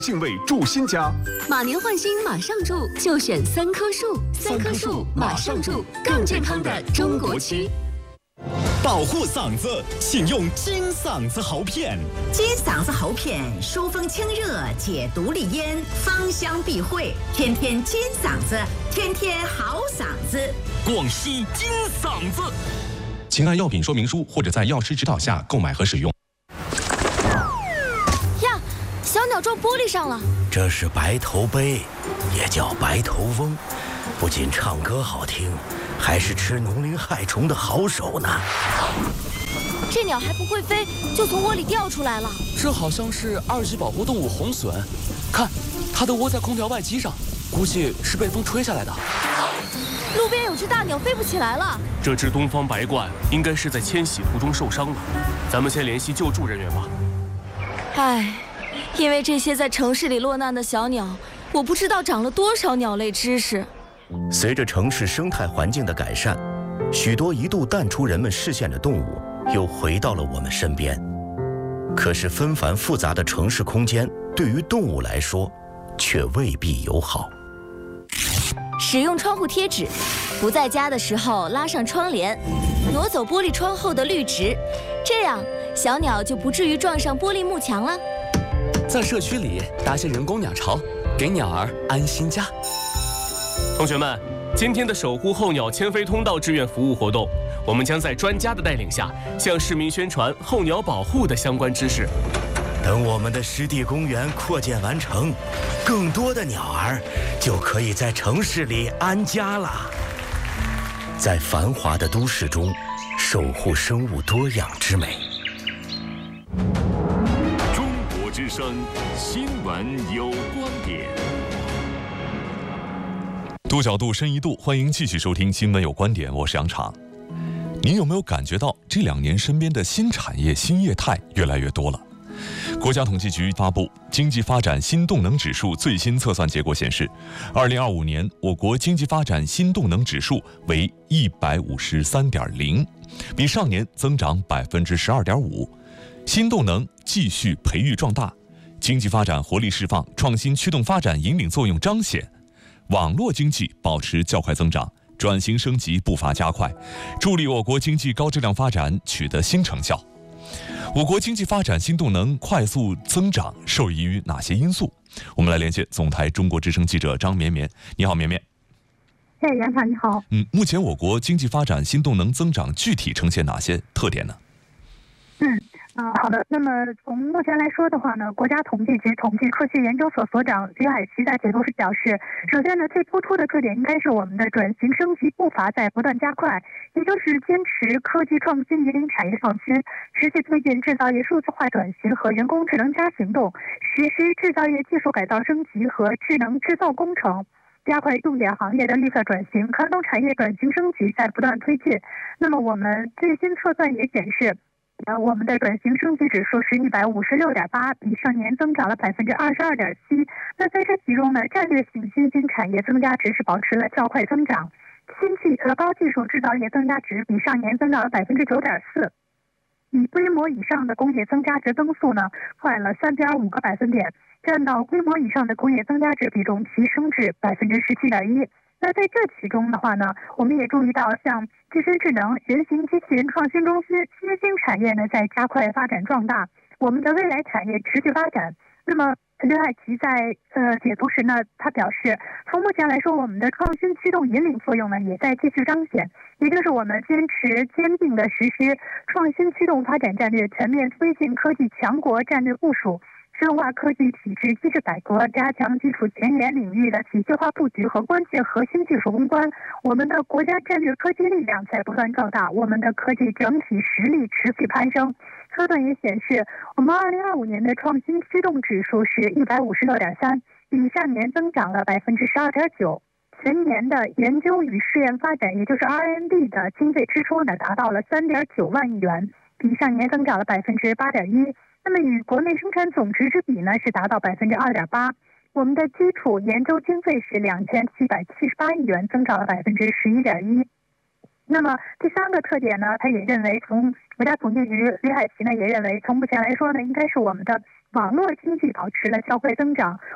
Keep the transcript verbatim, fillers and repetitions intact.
敬畏住新家， 马年换新马上住，就选三棵树，三棵树马上住，更健康的中国区。 保护嗓子，请用金嗓子喉片。 金嗓子喉片疏风清热，解毒利咽，芳香避秽，天天金嗓子，天天好嗓子。 广西金嗓子。 请按药品说明书或者在药师指导下购买和使用。 呀，小鸟撞玻璃上了。 这是白头鹎，也叫白头翁，不仅唱歌好听，还是吃农林害虫的好手呢。 这鸟还不会飞，就从窝里掉出来了。 这好像是二级保护动物红隼，看，它的窝在空调外机上，估计是被风吹下来的。 路边有只大鸟飞不起来了。 这只东方白鹳应该是在迁徙途中受伤了，咱们先联系救助人员吧。 唉，因为这些在城市里落难的小鸟，我不知道长了多少鸟类知识。 随着城市生态环境的改善，许多一度淡出人们视线的动物又回到了我们身边。可是纷繁复杂的城市空间对于动物来说却未必友好。 使用窗户贴纸，不在家的时候拉上窗帘，挪走玻璃窗后的绿植，这样小鸟就不至于撞上玻璃幕墙了。 在社区里搭些人工鸟巢，给鸟儿安心家。 同学们，今天的守护候鸟迁飞通道志愿服务活动，我们将在专家的带领下，向市民宣传候鸟保护的相关知识。 等我们的湿地公园扩建完成，更多的鸟儿就可以在城市里安家了。在繁华的都市中，守护生物多样之美。 中国之声新闻有观点。 多角度深一度，欢迎继续收听新闻有观点，我是杨昶。您有没有感觉到这两年身边的新产业新业态越来越多了？国家统计局发布经济发展新动能指数最新测算结果显示，二零二五年我国经济发展新动能指数为一百五十三点零，比上年增长百分之十二点五。新动能继续培育壮大，经济发展活力释放，创新驱动发展引领作用彰显，网络经济保持较快增长，转型升级步伐加快，助力我国经济高质量发展取得新成效。我国经济发展新动能快速增长受益于哪些因素？我们来连线总台中国之声记者张绵绵。你好，绵绵。 哎，杨昶你好。 嗯，目前我国经济发展新动能增长具体呈现哪些特点呢？ 嗯。啊、呃，好的。那么从目前来说的话呢，国家统计局统计科学研究所所长李海奇在解读时表示，首先呢，最突出的特点应该是我们的转型升级步伐在不断加快，也就是坚持科技创新引领产业创新，持续推进制造业数字化转型和人工智能加行动，实施制造业技术改造升级和智能制造工程。加快重点行业的绿色转型，传统产业转型升级在不断推进。那么我们最新测算也显示，呃，我们的转型升级指数是一百五十六点八，比上年增长了百分之二十二点七。那在这其中呢，战略性新兴产业增加值是保持了较快增长，新技和高技术制造业增加值比上年增长了百分之九点四。以规模以上的工业增加值增速呢，快了三点五个百分点，占到规模以上的工业增加值比重提升至百分之十七点一。那在这其中的话呢，我们也注意到，像自身智能、人形机器人创新中心、新兴产业呢在加快发展壮大，我们的未来产业持续发展。那么刘海奇在呃解读时呢，他表示，从目前来说，我们的创新驱动引领作用呢也在继续彰显，也就是我们坚持坚定的实施创新驱动发展战略，全面推进科技强国战略部署，深化科技体制机制改革，加强基础前沿领域的体系化布局和关键核心技术攻关。我们的国家战略科技力量在不断壮大，我们的科技整体实力持续攀升。测算也显示，我们二零二五年的创新驱动指数是一百五十六点三，比上年增长了百分之十二点九。全年的研究与试验发展，也就是 R and D 的经费支出呢，达到了三点九万亿元，比上年增长了百分之八点一。那么与国内生产总值之比呢，是达到百分之二点八。我们的基础研究经费是两千七百七十八亿元，增长了百分之十一点一。那么第三个特点呢，他也认为，从国家统计局李海奇呢也认为，从目前来说呢，应该是我们的网络经济保持了较快增长。